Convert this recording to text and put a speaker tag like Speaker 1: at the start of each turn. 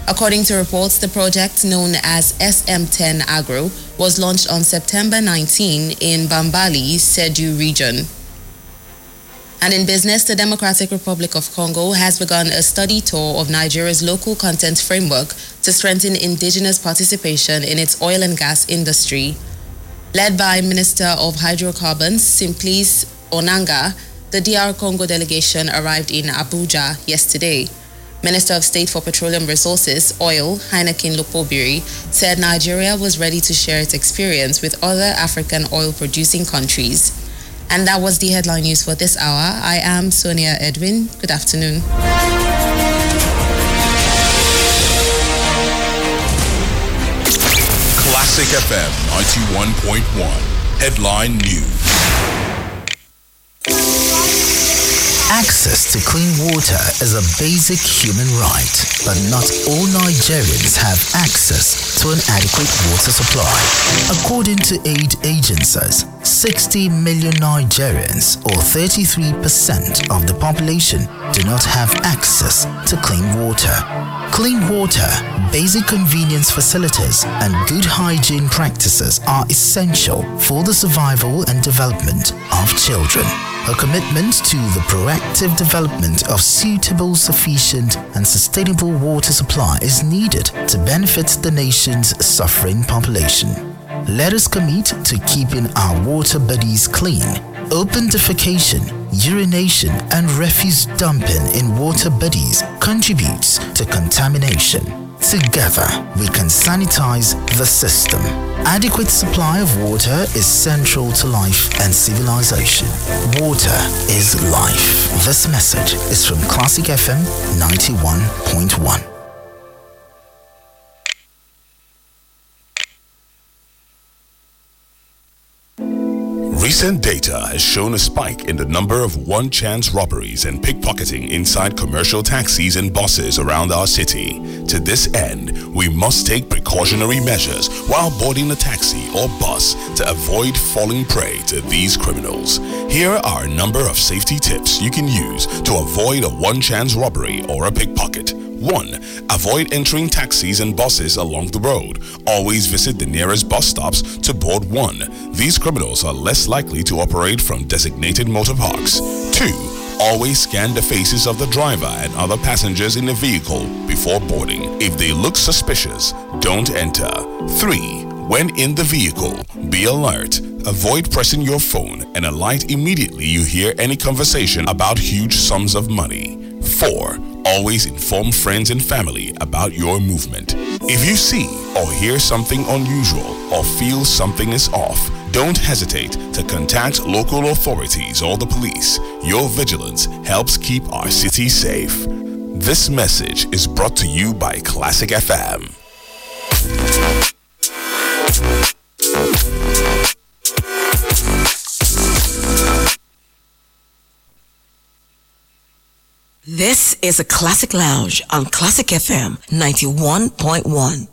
Speaker 1: According to reports, the project known as SM10 Agro was launched on September 19 in Bambali, Sedu region. And in business, the Democratic Republic of Congo has begun a study tour of Nigeria's local content framework to strengthen indigenous participation in its oil and gas industry. Led by Minister of Hydrocarbons, Simplice Onanga, the DR Congo delegation arrived in Abuja yesterday. Minister of State for Petroleum Resources, Oil, Heineken Lopobiri, said Nigeria was ready to share its experience with other African oil-producing countries. And that was the headline news for this hour. I am Sonia Edwin. Good afternoon.
Speaker 2: Classic FM 91.1. Headline News.
Speaker 3: Access to clean water is a basic human right, but not all Nigerians have access to an adequate water supply. According to aid agencies, 60 million Nigerians, or 33% of the population, do not have access to clean water. Clean water, basic convenience facilities, and good hygiene practices are essential for the survival and development of children. A commitment to the proactive development of suitable, sufficient, and sustainable water supply is needed to benefit the nation's suffering population. Let us commit to keeping our water bodies clean. Open defecation, urination, and refuse dumping in water bodies contributes to contamination. Together, we can sanitize the system. Adequate supply of water is central to life and civilization. Water is life. This message is from Classic FM 91.1.
Speaker 2: Recent data has shown a spike in the number of one-chance robberies and pickpocketing inside commercial taxis and buses around our city. To this end, we must take precautionary measures while boarding a taxi or bus to avoid falling prey to these criminals. Here are a number of safety tips you can use to avoid a one-chance robbery or a pickpocket. 1. Avoid entering taxis and buses along the road. Always visit the nearest bus stops to board one. These criminals are less likely to operate from designated motor parks. 2. Always scan the faces of the driver and other passengers in the vehicle before boarding. If they look suspicious, don't enter. 3. When in the vehicle, be alert. Avoid pressing your phone and alight immediately you hear any conversation about huge sums of money. 4. Always inform friends and family about your movement. If you see or hear something unusual or feel something is off, don't hesitate to contact local authorities or the police. Your vigilance helps keep our city safe. This message is brought to you by Classic FM.
Speaker 4: This is a Classic Lounge on Classic FM 91.1.